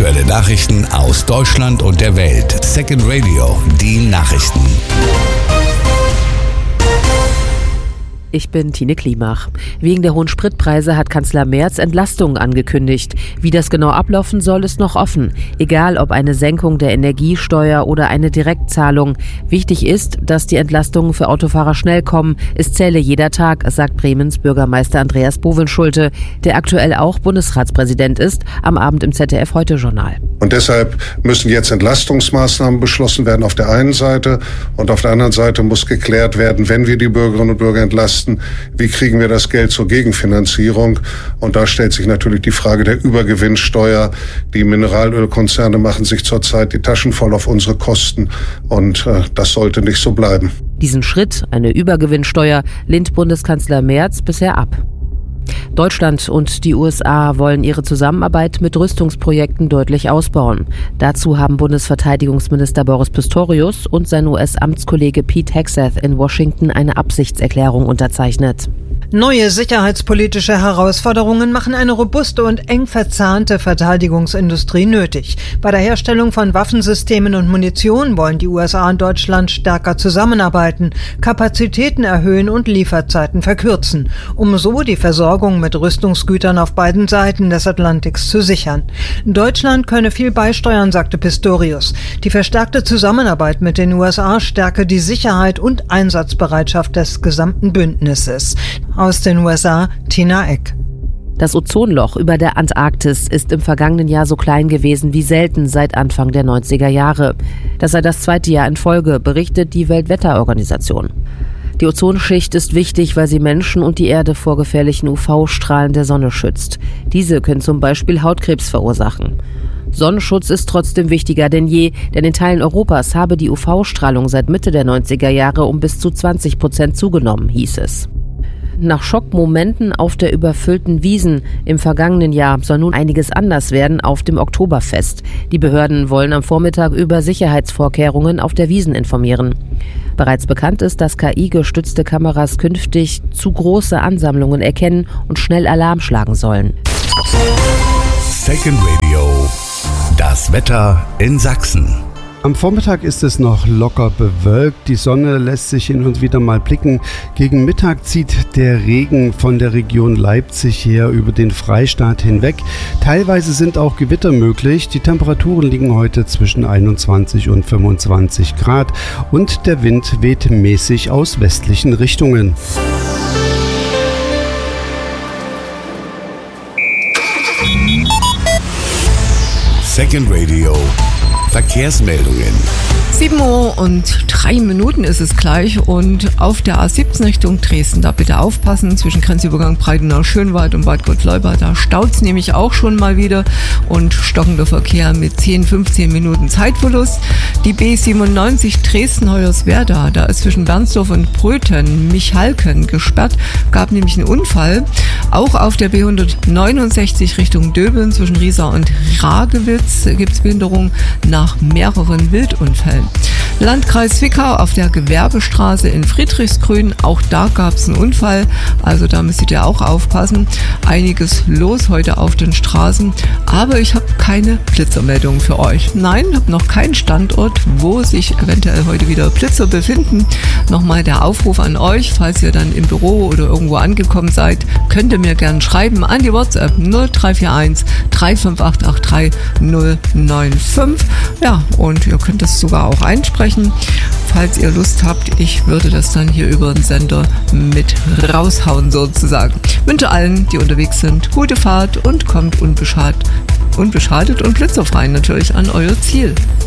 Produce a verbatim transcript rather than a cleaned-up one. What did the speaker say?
Aktuelle Nachrichten aus Deutschland und der Welt. Second Radio, die Nachrichten. Ich bin Tine Klimach. Wegen der hohen Spritpreise hat Kanzler Merz Entlastungen angekündigt. Wie das genau ablaufen soll, ist noch offen. Egal ob eine Senkung der Energiesteuer oder eine Direktzahlung. Wichtig ist, dass die Entlastungen für Autofahrer schnell kommen. Es zähle jeder Tag, sagt Bremens Bürgermeister Andreas Bovenschulte, der aktuell auch Bundesratspräsident ist, am Abend im Z D F-Heute-Journal. Und deshalb müssen jetzt Entlastungsmaßnahmen beschlossen werden auf der einen Seite und auf der anderen Seite muss geklärt werden, wenn wir die Bürgerinnen und Bürger entlasten, wie kriegen wir das Geld zur Gegenfinanzierung? Und da stellt sich natürlich die Frage der Übergewinnsteuer. Die Mineralölkonzerne machen sich zurzeit die Taschen voll auf unsere Kosten und äh, das sollte nicht so bleiben. Diesen Schritt, eine Übergewinnsteuer, lehnt Bundeskanzler Merz bisher ab. Deutschland und die U S A wollen ihre Zusammenarbeit mit Rüstungsprojekten deutlich ausbauen. Dazu haben Bundesverteidigungsminister Boris Pistorius und sein U S-Amtskollege Pete Hegseth in Washington eine Absichtserklärung unterzeichnet. Neue sicherheitspolitische Herausforderungen machen eine robuste und eng verzahnte Verteidigungsindustrie nötig. Bei der Herstellung von Waffensystemen und Munition wollen die U S A und Deutschland stärker zusammenarbeiten, Kapazitäten erhöhen und Lieferzeiten verkürzen, um so die Versorgung mit Rüstungsgütern auf beiden Seiten des Atlantiks zu sichern. Deutschland könne viel beisteuern, sagte Pistorius. Die verstärkte Zusammenarbeit mit den U S A stärke die Sicherheit und Einsatzbereitschaft des gesamten Bündnisses. Aus den U S A, Tina Eck. Das Ozonloch über der Antarktis ist im vergangenen Jahr so klein gewesen wie selten seit Anfang der neunziger Jahre. Das sei das zweite Jahr in Folge, berichtet die Weltwetterorganisation. Die Ozonschicht ist wichtig, weil sie Menschen und die Erde vor gefährlichen U V-Strahlen der Sonne schützt. Diese können zum Beispiel Hautkrebs verursachen. Sonnenschutz ist trotzdem wichtiger denn je, denn in Teilen Europas habe die U V-Strahlung seit Mitte der neunziger Jahre um bis zu zwanzig Prozent zugenommen, hieß es. Nach Schockmomenten auf der überfüllten Wiesn im vergangenen Jahr soll nun einiges anders werden auf dem Oktoberfest. Die Behörden wollen am Vormittag über Sicherheitsvorkehrungen auf der Wiesn informieren. Bereits bekannt ist, dass K I-gestützte Kameras künftig zu große Ansammlungen erkennen und schnell Alarm schlagen sollen. Second Radio, das Wetter in Sachsen. Am Vormittag ist es noch locker bewölkt, die Sonne lässt sich hin und wieder mal blicken. Gegen Mittag zieht der Regen von der Region Leipzig her über den Freistaat hinweg. Teilweise sind auch Gewitter möglich. Die Temperaturen liegen heute zwischen einundzwanzig und fünfundzwanzig Grad und der Wind weht mäßig aus westlichen Richtungen. Second Radio Verkehrsmeldungen. sieben Uhr und drei Minuten ist es gleich und auf der A siebzehn Richtung Dresden, da bitte aufpassen, zwischen Grenzübergang Breitenau-Schönwald und Bad Gottleuba, da staut es nämlich auch schon mal wieder und stockender Verkehr mit zehn, fünfzehn Minuten Zeitverlust. Die B siebenundneunzig Dresden-Hoyerswerda, da ist zwischen Bernsdorf und Bröthen, Michalken gesperrt, gab nämlich einen Unfall. Auch auf der B hundertneunundsechzig Richtung Döbeln zwischen Riesa und Ragewitz gibt es Behinderung nach mehreren Wildunfällen. Landkreis Zwickau auf der Gewerbestraße in Friedrichsgrün, auch da gab es einen Unfall, also da müsstet ihr auch aufpassen. Einiges los heute auf den Straßen, aber ich habe keine Blitzermeldung für euch. Nein, habe noch keinen Standort, wo sich eventuell heute wieder Blitzer befinden. Nochmal der Aufruf an euch, falls ihr dann im Büro oder irgendwo angekommen seid, könnt ihr mir gerne schreiben an die WhatsApp null drei vier eins drei fünf acht acht drei null neun fünf. Ja, und ihr könnt das sogar auch einsprechen, falls ihr Lust habt. Ich würde das dann hier über den Sender mit raushauen sozusagen. Ich wünsche allen, die unterwegs sind, gute Fahrt und kommt unbeschadet, unbeschadet und blitzerfrei natürlich an euer Ziel.